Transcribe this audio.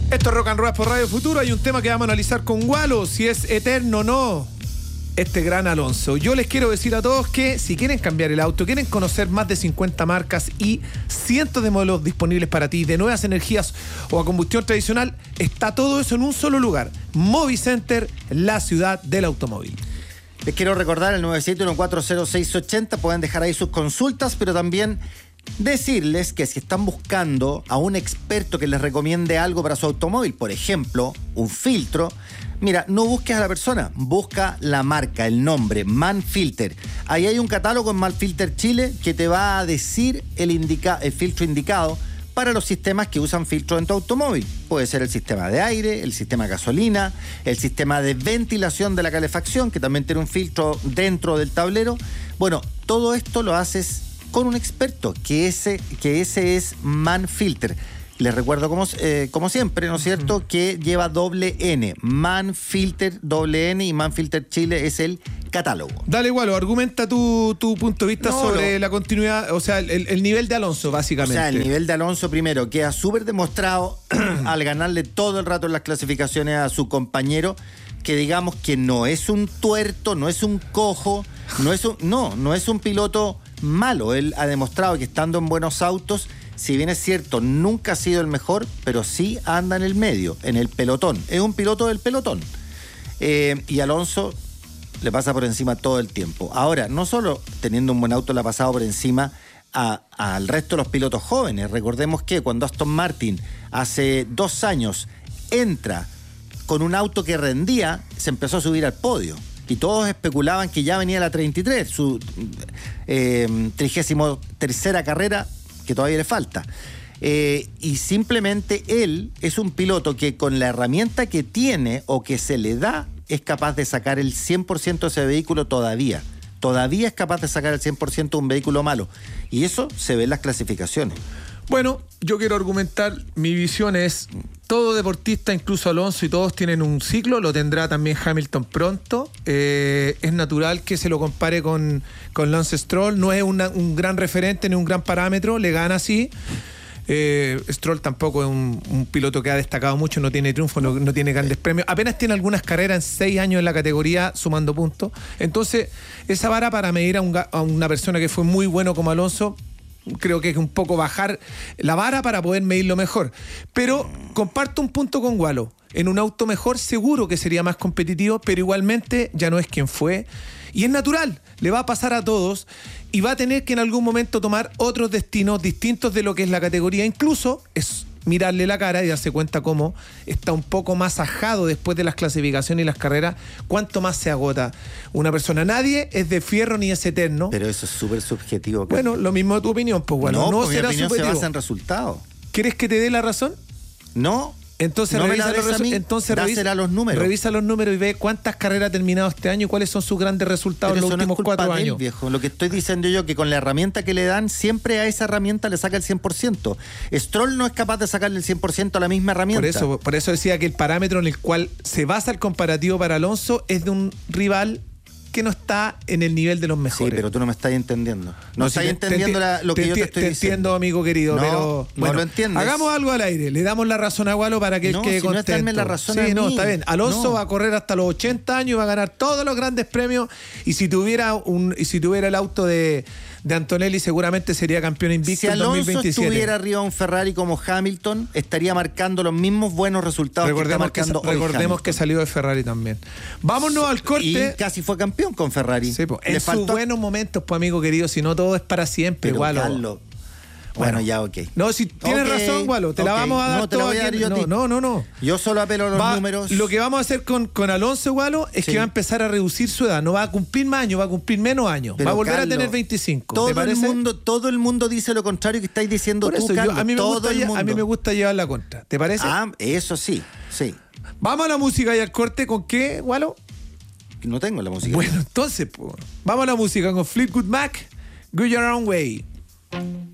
Esto es Rock and Roll por Radio Futuro. Hay un tema que vamos a analizar con Gualo, si es eterno o no este gran Alonso. Yo les quiero decir a todos que si quieren cambiar el auto, quieren conocer más de 50 marcas y cientos de modelos disponibles para ti, de nuevas energías o a combustión tradicional, está todo eso en un solo lugar. Movicenter, la ciudad del automóvil. Les quiero recordar el 971-40680, pueden dejar ahí sus consultas, pero también decirles que si están buscando a un experto que les recomiende algo para su automóvil, por ejemplo, un filtro, mira, no busques a la persona, busca la marca, el nombre, Manfilter. Ahí hay un catálogo en Manfilter Chile que te va a decir el filtro indicado para los sistemas que usan filtro en tu automóvil. Puede ser el sistema de aire, el sistema de gasolina, el sistema de ventilación de la calefacción, que también tiene un filtro dentro del tablero. Bueno, todo esto lo haces con un experto, que ese es Manfilter. Les recuerdo como siempre, ¿no es cierto?, que lleva doble N. Manfilter, doble N, y Manfilter Chile es el catálogo. Dale, Gualo, argumenta tu punto de vista sobre la continuidad, o sea, el nivel de Alonso, básicamente. O sea, el nivel de Alonso, primero, queda súper demostrado al ganarle todo el rato en las clasificaciones a su compañero, que digamos que no es un tuerto, no es un cojo, no es un piloto malo. Él ha demostrado que estando en buenos autos, si bien es cierto, nunca ha sido el mejor, pero sí anda en el medio, en el pelotón. Es un piloto del pelotón. Y Alonso le pasa por encima todo el tiempo. Ahora, no solo teniendo un buen auto le ha pasado por encima al resto de los pilotos jóvenes. Recordemos que cuando Aston Martin hace 2 años entra con un auto que rendía, se empezó a subir al podio. Y todos especulaban que ya venía la 33, su 33ª carrera, que todavía le falta. Y simplemente él es un piloto que con la herramienta que tiene o que se le da, es capaz de sacar el 100% de ese vehículo todavía. Todavía es capaz de sacar el 100% de un vehículo malo. Y eso se ve en las clasificaciones. Bueno, yo quiero argumentar, mi visión es, todo deportista, incluso Alonso, y todos tienen un ciclo, lo tendrá también Hamilton pronto. Es natural que se lo compare con Lance Stroll, no es un gran referente ni un gran parámetro, le gana así. Stroll tampoco es un piloto que ha destacado mucho, no tiene triunfo, no tiene grandes premios, apenas tiene algunas carreras en 6 años en la categoría sumando puntos. Entonces, esa vara para medir a una persona que fue muy bueno como Alonso, creo que es un poco bajar la vara para poder medirlo mejor. Pero comparto un punto con Gualo. En un auto mejor seguro que sería más competitivo, pero igualmente ya no es quien fue. Y es natural, le va a pasar a todos y va a tener que en algún momento tomar otros destinos distintos de lo que es la categoría. Incluso es mirarle la cara y darse cuenta cómo está un poco más ajado después de las clasificaciones y las carreras, cuánto más se agota una persona. Nadie es de fierro ni es eterno. Pero eso es súper subjetivo. Bueno, lo mismo de tu opinión, pues bueno, no será mi opinión subjetivo. se basa en resultados. ¿Quieres que te dé la razón? No. Entonces no revisa los números. Revisa los números y ve cuántas carreras ha terminado este año y cuáles son sus grandes resultados en los últimos 4 años. Viejo. Lo que estoy diciendo yo, que con la herramienta que le dan, siempre a esa herramienta le saca el 100%. Stroll no es capaz de sacarle el 100% a la misma herramienta. Por eso decía que el parámetro en el cual se basa el comparativo para Alonso es de un rival que no está en el nivel de los mejores. Sí, pero tú no me estás entendiendo. No estás entendiendo lo que yo te estoy diciendo. Te entiendo, amigo querido, pero bueno, no lo entiendes. Hagamos algo al aire. Le damos la razón a Gualo para que él quede contento. No es darme la razón a mí. No, está bien. Alonso va a correr hasta los 80 años y va a ganar todos los grandes premios. Y si tuviera el auto de Antonelli, seguramente sería campeón invicto en 2027. Si Alonso estuviera arriba de un Ferrari como Hamilton, estaría marcando los mismos buenos resultados que está marcando hoy Recordemos que salió de Ferrari también. Vámonos al corte. Y casi fue campeón con Ferrari. Sí, en sus buenos momentos, pues, amigo querido, si no todo es para siempre, Gualo. Bueno, ya, ok. No, si tienes razón, Gualo, te la vamos a dar. No, te la voy a dar yo a ti. No. Yo solo apelo a los números. Lo que vamos a hacer con Alonso, Gualo, es que va a empezar a reducir su edad. No va a cumplir más años, va a cumplir menos años. Pero va a volver Carlos, a tener 25. Todo el mundo dice lo contrario que estáis diciendo. Por eso, tú, Carlos. A mí me gusta llevar la contra. ¿Te parece? Eso sí. Vamos a la música y al corte. ¿Con qué, Gualo? No tengo la música. Bueno, entonces, vamos a la música con Fleetwood Mac, Go Your Own Way.